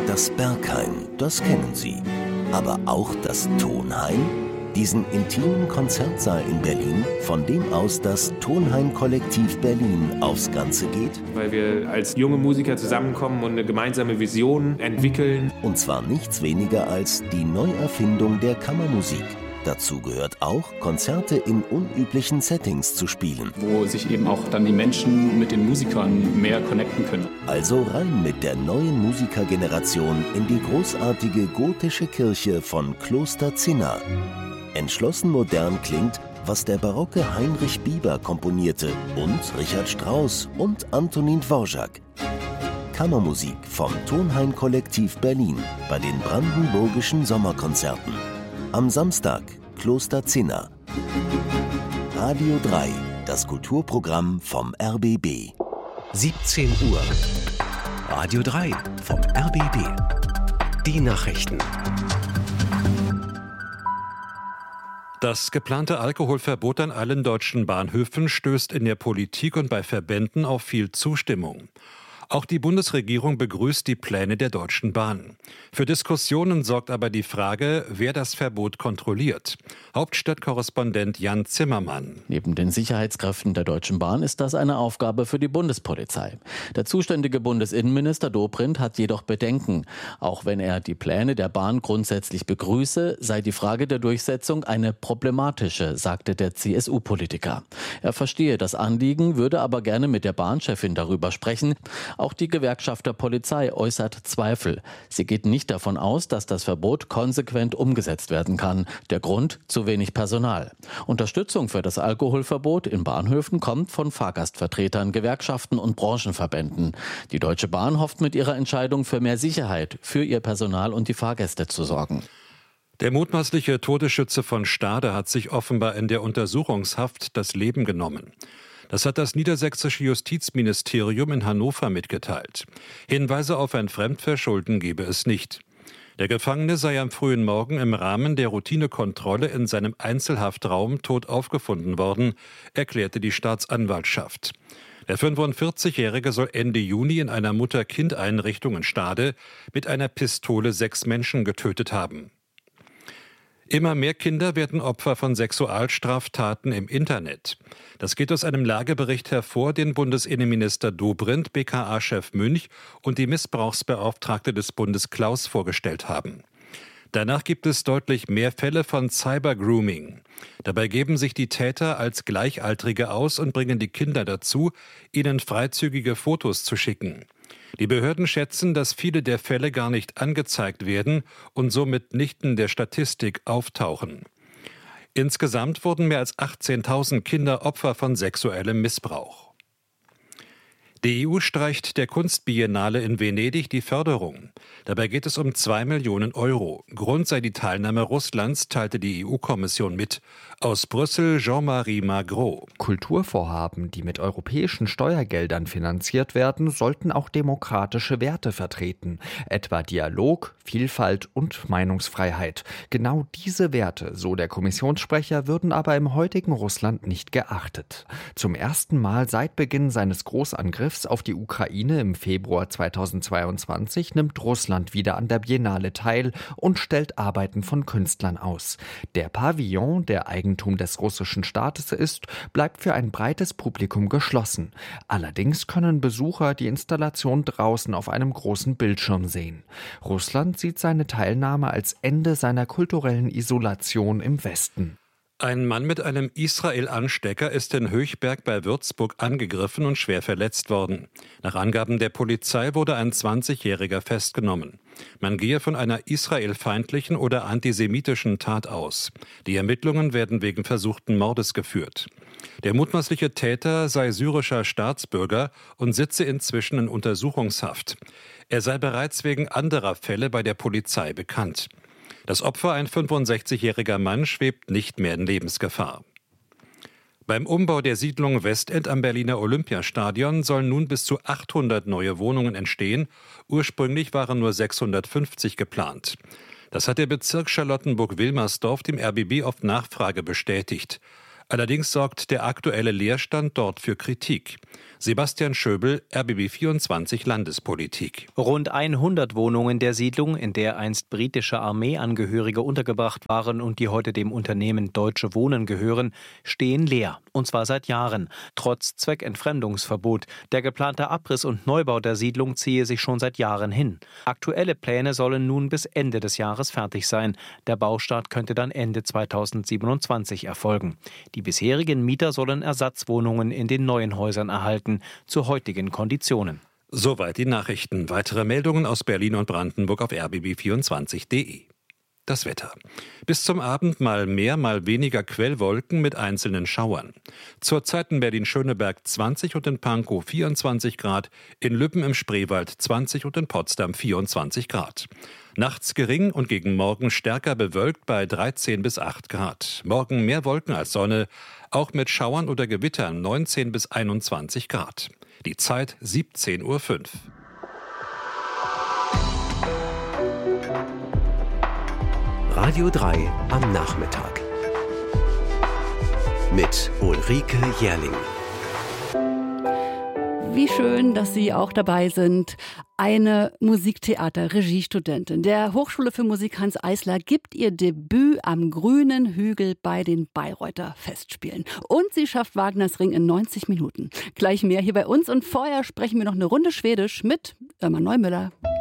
Das Berghain, das kennen Sie. Aber auch das Tonhain? Diesen intimen Konzertsaal in Berlin, von dem aus das Tonhain-Kollektiv Berlin aufs Ganze geht? Weil wir als junge Musiker zusammenkommen und eine gemeinsame Vision entwickeln. Und zwar nichts weniger als die Neuerfindung der Kammermusik. Dazu gehört auch, Konzerte in unüblichen Settings zu spielen. Wo sich eben auch dann die Menschen mit den Musikern mehr connecten können. Also rein mit der neuen Musikergeneration in die großartige gotische Kirche von Kloster Zinna. Entschlossen modern klingt, was der barocke Heinrich Bieber komponierte und Richard Strauss und Antonin Dvorak. Kammermusik vom Tonhain-Kollektiv Berlin bei den Brandenburgischen Sommerkonzerten. Am Samstag, Kloster Zinna. Radio 3, das Kulturprogramm vom RBB. 17 Uhr. Radio 3 vom RBB. Die Nachrichten. Das geplante Alkoholverbot an allen deutschen Bahnhöfen stößt in der Politik und bei Verbänden auf viel Zustimmung. Auch die Bundesregierung begrüßt die Pläne der Deutschen Bahn. Für Diskussionen sorgt aber die Frage, wer das Verbot kontrolliert. Hauptstadtkorrespondent Jan Zimmermann. Neben den Sicherheitskräften der Deutschen Bahn ist das eine Aufgabe für die Bundespolizei. Der zuständige Bundesinnenminister Dobrindt hat jedoch Bedenken. Auch wenn er die Pläne der Bahn grundsätzlich begrüße, sei die Frage der Durchsetzung eine problematische, sagte der CSU-Politiker. Er verstehe das Anliegen, würde aber gerne mit der Bahnchefin darüber sprechen. Auch die Gewerkschaft der Polizei äußert Zweifel. Sie geht nicht davon aus, dass das Verbot konsequent umgesetzt werden kann. Der Grund: zu wenig Personal. Unterstützung für das Alkoholverbot in Bahnhöfen kommt von Fahrgastvertretern, Gewerkschaften und Branchenverbänden. Die Deutsche Bahn hofft mit ihrer Entscheidung für mehr Sicherheit für ihr Personal und die Fahrgäste zu sorgen. Der mutmaßliche Todesschütze von Stade hat sich offenbar in der Untersuchungshaft das Leben genommen. Das hat das niedersächsische Justizministerium in Hannover mitgeteilt. Hinweise auf ein Fremdverschulden gebe es nicht. Der Gefangene sei am frühen Morgen im Rahmen der Routinekontrolle in seinem Einzelhaftraum tot aufgefunden worden, erklärte die Staatsanwaltschaft. Der 45-Jährige soll Ende Juni in einer Mutter-Kind-Einrichtung in Stade mit einer Pistole 6 Menschen getötet haben. Immer mehr Kinder werden Opfer von Sexualstraftaten im Internet. Das geht aus einem Lagebericht hervor, den Bundesinnenminister Dobrindt, BKA-Chef Münch und die Missbrauchsbeauftragte des Bundes Klaus vorgestellt haben. Danach gibt es deutlich mehr Fälle von Cybergrooming. Dabei geben sich die Täter als Gleichaltrige aus und bringen die Kinder dazu, ihnen freizügige Fotos zu schicken. Die Behörden schätzen, dass viele der Fälle gar nicht angezeigt werden und somit nicht in der Statistik auftauchen. Insgesamt wurden mehr als 18.000 Kinder Opfer von sexuellem Missbrauch. Die EU streicht der Kunstbiennale in Venedig die Förderung. Dabei geht es um 2 Millionen Euro. Grund sei die Teilnahme Russlands, teilte die EU-Kommission mit. Aus Brüssel Jean-Marie Magro. Kulturvorhaben, die mit europäischen Steuergeldern finanziert werden, sollten auch demokratische Werte vertreten, etwa Dialog, Vielfalt und Meinungsfreiheit. Genau diese Werte, so der Kommissionssprecher, würden aber im heutigen Russland nicht geachtet. Zum ersten Mal seit Beginn seines Großangriffs auf die Ukraine im Februar 2022 nimmt Russland wieder an der Biennale teil und stellt Arbeiten von Künstlern aus. Der Pavillon, der Eigentum des russischen Staates ist, bleibt für ein breites Publikum geschlossen. Allerdings können Besucher die Installation draußen auf einem großen Bildschirm sehen. Russland sieht seine Teilnahme als Ende seiner kulturellen Isolation im Westen. Ein Mann mit einem Israel-Anstecker ist in Höchberg bei Würzburg angegriffen und schwer verletzt worden. Nach Angaben der Polizei wurde ein 20-Jähriger festgenommen. Man gehe von einer israelfeindlichen oder antisemitischen Tat aus. Die Ermittlungen werden wegen versuchten Mordes geführt. Der mutmaßliche Täter sei syrischer Staatsbürger und sitze inzwischen in Untersuchungshaft. Er sei bereits wegen anderer Fälle bei der Polizei bekannt. Das Opfer, ein 65-jähriger Mann, schwebt nicht mehr in Lebensgefahr. Beim Umbau der Siedlung Westend am Berliner Olympiastadion sollen nun bis zu 800 neue Wohnungen entstehen. Ursprünglich waren nur 650 geplant. Das hat der Bezirk Charlottenburg-Wilmersdorf dem RBB auf Nachfrage bestätigt. Allerdings sorgt der aktuelle Leerstand dort für Kritik. Sebastian Schöbel, RBB24 Landespolitik. Rund 100 Wohnungen der Siedlung, in der einst britische Armeeangehörige untergebracht waren und die heute dem Unternehmen Deutsche Wohnen gehören, stehen leer. Und zwar seit Jahren, trotz Zweckentfremdungsverbot. Der geplante Abriss und Neubau der Siedlung ziehe sich schon seit Jahren hin. Aktuelle Pläne sollen nun bis Ende des Jahres fertig sein. Der Baustart könnte dann Ende 2027 erfolgen. Die bisherigen Mieter sollen Ersatzwohnungen in den neuen Häusern erhalten, zu heutigen Konditionen. Soweit die Nachrichten. Weitere Meldungen aus Berlin und Brandenburg auf rbb24.de. Das Wetter. Bis zum Abend mal mehr, mal weniger Quellwolken mit einzelnen Schauern. Zurzeit in Berlin-Schöneberg 20 und in Pankow 24 Grad, in Lübben im Spreewald 20 und in Potsdam 24 Grad. Nachts gering und gegen Morgen stärker bewölkt bei 13 bis 8 Grad. Morgen mehr Wolken als Sonne, auch mit Schauern oder Gewittern 19 bis 21 Grad. Die Zeit 17:05 Uhr. Radio 3 am Nachmittag. Mit Ulrike Jährling. Wie schön, dass Sie auch dabei sind. Eine Musiktheater-Regiestudentin der Hochschule für Musik Hanns Eisler gibt ihr Debüt am Grünen Hügel bei den Bayreuther Festspielen. Und sie schafft Wagners Ring in 90 Minuten. Gleich mehr hier bei uns. Und vorher sprechen wir noch eine Runde Schwedisch mit Irma Neumüller.